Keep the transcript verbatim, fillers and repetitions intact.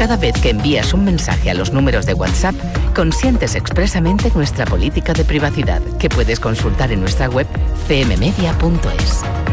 Cada vez que envías un mensaje a los números de WhatsApp, consientes expresamente nuestra política de privacidad, que puedes consultar en nuestra web c m media punto es.